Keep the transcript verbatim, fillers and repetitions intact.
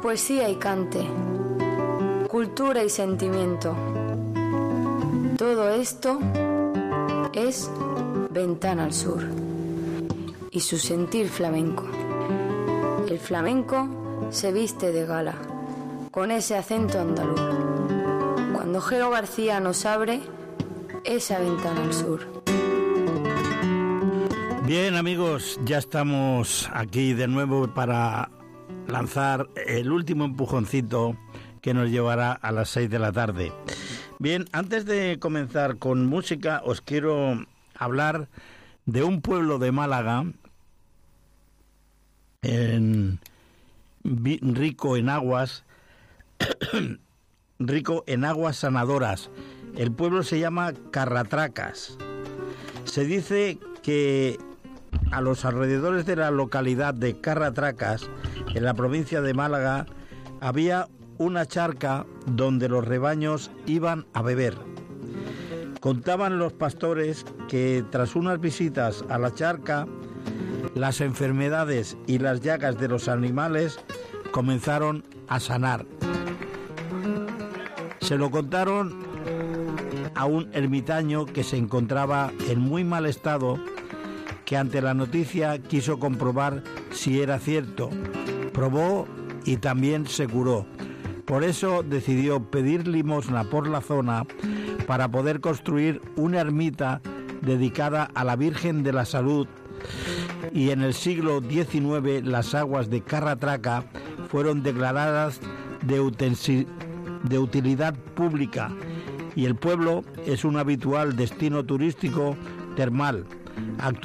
poesía y cante, cultura y sentimiento. Todo esto es Ventana al Sur y su sentir flamenco. El flamenco se viste de gala, con ese acento andaluz. Cuando Geo García nos abre esa ventana al sur. Bien, amigos, ya estamos aquí de nuevo para lanzar el último empujoncito que nos llevará a las seis de la tarde. Bien, antes de comenzar con música, os quiero hablar de un pueblo de Málaga en, rico en aguas, rico en aguas sanadoras. El pueblo se llama Carratracas. Se dice que a los alrededores de la localidad de Carratracas, en la provincia de Málaga, había una charca donde los rebaños iban a beber. Contaban los pastores que tras unas visitas a la charca, las enfermedades y las llagas de los animales comenzaron a sanar. Se lo contaron a un ermitaño que se encontraba en muy mal estado, que ante la noticia quiso comprobar si era cierto. Probó y también se curó. Por eso decidió pedir limosna por la zona para poder construir una ermita dedicada a la Virgen de la Salud, y en el siglo diecinueve las aguas de Carratraca fueron declaradas de, utensi- de utilidad pública y el pueblo es un habitual destino turístico termal. Actualmente